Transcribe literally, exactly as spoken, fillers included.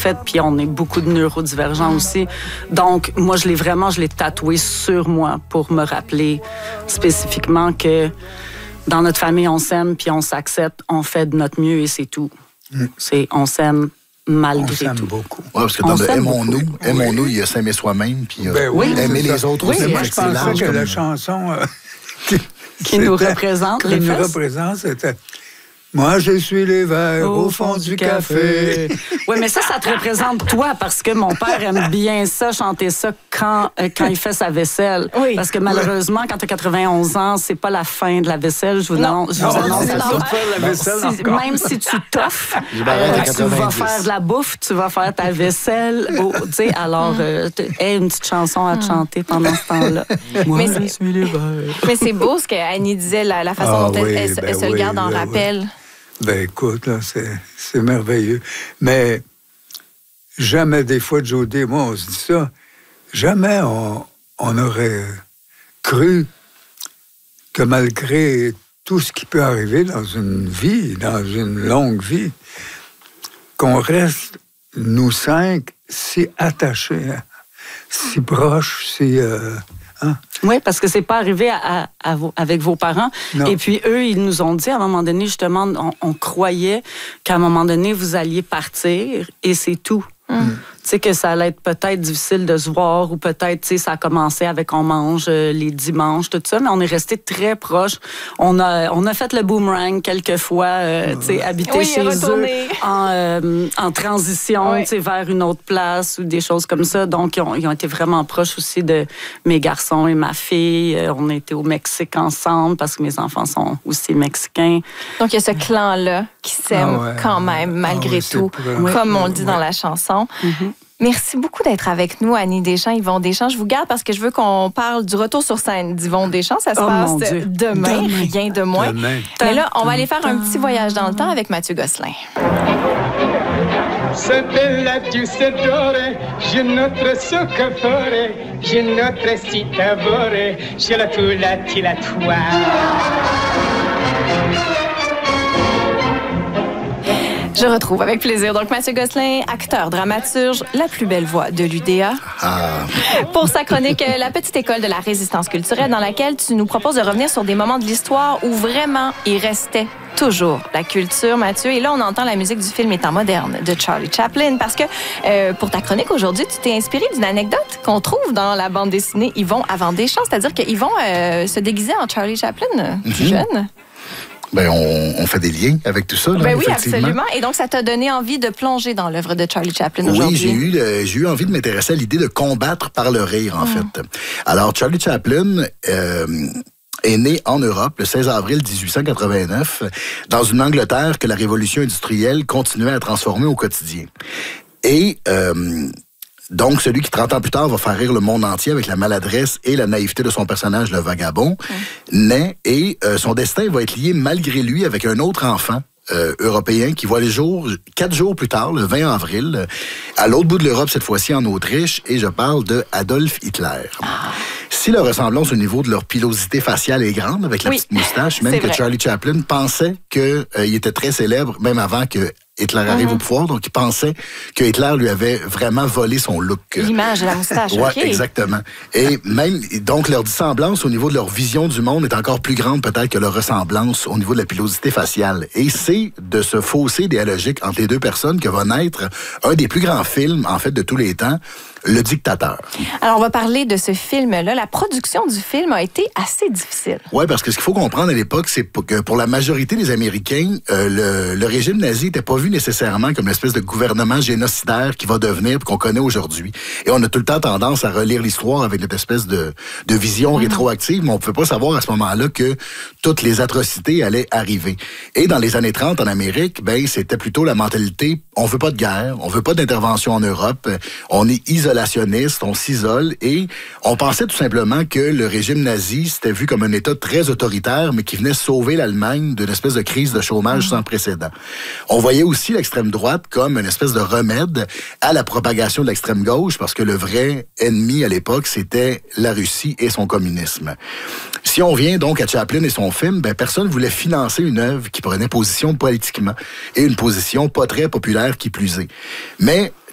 fait, puis on est beaucoup de neurodivergents aussi. Donc, moi, je l'ai vraiment, je l'ai tatoué sur moi pour me rappeler spécifiquement que dans notre famille, on s'aime, puis on s'accepte, on fait de notre mieux et c'est tout. Mm. C'est on s'aime malgré on s'aime tout. beaucoup. Oui, parce que dans le aimons-nous, aimons-nous, il y a s'aimer soi-même, puis ben oui, aimer les autres oui, aussi. Moi, je pensais que comme... la chanson euh, qui, qui nous représente, qui les nous fesses. représente, c'était... Moi, je suis les verres au, au fond, fond du café. café. Oui, mais ça, ça te représente toi, parce que mon père aime bien ça, chanter ça quand, euh, quand il fait sa vaisselle. Oui. Parce que malheureusement, quand tu as quatre-vingt-onze ans, c'est pas la fin de la vaisselle. Je vous non. annonce. Je vous annonce ça. ça. Faire la vaisselle si, même si tu t'offres, euh, tu vas faire de la bouffe, tu vas faire ta vaisselle. Oh, alors, euh, hey, une petite chanson à te chanter pendant ce temps-là. Moi, mais je suis les verres. Mais c'est beau ce qu'Annie disait, la, la façon ah, dont oui, elle, ben elle se oui, garde en ben rappel. Oui. Ben écoute, là, c'est, c'est merveilleux. Mais jamais des fois, Jody, moi, on se dit ça, jamais on, on aurait cru que malgré tout ce qui peut arriver dans une vie, dans une longue vie, qu'on reste, nous cinq, si attachés, hein, si proches, si... Euh, hein? Oui, parce que c'est pas arrivé à, à, à vos, avec vos parents. Non. Et puis, eux, ils nous ont dit, à un moment donné, justement, on, on croyait qu'à un moment donné, vous alliez partir et c'est tout. Mm. Tu sais, que ça allait être peut-être difficile de se voir ou peut-être, tu sais, ça a commencé avec on mange euh, les dimanches, tout ça, mais on est resté très proches. On a, on a fait le boomerang quelques fois, euh, tu sais, habiter oui, chez eux en, euh, en transition, oui. tu sais, vers une autre place ou des choses comme ça. Donc, ils ont, ils ont été vraiment proches aussi de mes garçons et ma fille. Euh, on a été au Mexique ensemble parce que mes enfants sont aussi mexicains. Donc, il y a ce clan-là qui s'aime ah ouais. quand même, malgré ah ouais, tout, oui. comme on le dit ouais. dans la chanson. Mm-hmm. Merci beaucoup d'être avec nous, Annie Deschamps, Yvon Deschamps. Je vous garde parce que je veux qu'on parle du retour sur scène d'Yvon Deschamps. Ça se oh passe demain, demain, rien de moins. Demain. Mais là, on va aller faire un petit voyage dans le temps avec Mathieu Gosselin. Se bella giusedore, je notre soccafore, je notre citavore, je la tula tila toi. Je retrouve avec plaisir donc Mathieu Gosselin, acteur, dramaturge, la plus belle voix de l'U D A. Ah. Pour sa chronique La petite école de la résistance culturelle, dans laquelle tu nous proposes de revenir sur des moments de l'histoire où vraiment il restait toujours la culture, Mathieu. Et là, on entend la musique du film Étant moderne de Charlie Chaplin. Parce que euh, pour ta chronique aujourd'hui, tu t'es inspiré d'une anecdote qu'on trouve dans la bande dessinée Yvon avant Deschamps. C'est-à-dire que Yvon euh, se déguisait en Charlie Chaplin, mm-hmm. plus jeune. Ben, on, on fait des liens avec tout ça. Là, ben oui, absolument. Et donc, ça t'a donné envie de plonger dans l'œuvre de Charlie Chaplin aujourd'hui. Oui, j'ai eu, euh, j'ai eu envie de m'intéresser à l'idée de combattre par le rire, en mmh. fait. Alors, Charlie Chaplin euh, est né en Europe le seize avril dix-huit cent quatre-vingt-neuf, dans une Angleterre que la révolution industrielle continuait à transformer au quotidien. Et... Euh, Donc, celui qui, trente ans plus tard, va faire rire le monde entier avec la maladresse et la naïveté de son personnage, le vagabond, mmh. naît et euh, son destin va être lié malgré lui avec un autre enfant euh, européen qui voit les jours, quatre jours plus tard, le vingt avril, à l'autre bout de l'Europe, cette fois-ci en Autriche, et je parle de Adolf Hitler. Ah. Si la ressemblance au niveau de leur pilosité faciale est grande, avec la oui, petite moustache, même que vrai. Charlie Chaplin pensait qu'il euh, était très célèbre, même avant que Hitler arrive mm-hmm. au pouvoir, donc il pensait que Hitler lui avait vraiment volé son look. L'image de la moustache, ouais, okay. exactement. Et même, donc, leur dissemblance au niveau de leur vision du monde est encore plus grande peut-être que leur ressemblance au niveau de la pilosité faciale. Et c'est de ce fossé idéologique entre les deux personnes que va naître un des plus grands films, en fait, de tous les temps, Le Dictateur. Alors, on va parler de ce film-là. La production du film a été assez difficile. Oui, parce que ce qu'il faut comprendre à l'époque, c'est que pour la majorité des Américains, euh, le, le régime nazi n'était pas vu nécessairement comme l'espèce de gouvernement génocidaire qui va devenir et qu'on connaît aujourd'hui. Et on a tout le temps tendance à relire l'histoire avec cette espèce de, de vision mm-hmm. rétroactive, mais on ne pouvait pas savoir à ce moment-là que toutes les atrocités allaient arriver. Et dans les années trente en Amérique, ben c'était plutôt la mentalité, on veut pas de guerre, on veut pas d'intervention en Europe, on est isolationniste, on s'isole et on pensait tout simplement que le régime nazi c'était vu comme un État très autoritaire, mais qui venait sauver l'Allemagne d'une espèce de crise de chômage mm-hmm. sans précédent. On voyait aussi l'extrême droite comme une espèce de remède à la propagation de l'extrême gauche, parce que le vrai ennemi à l'époque, c'était la Russie et son communisme. Si on vient donc à Chaplin et son film, ben personne voulait financer une œuvre qui prenait position politiquement et une position pas très populaire qui plus est. Mais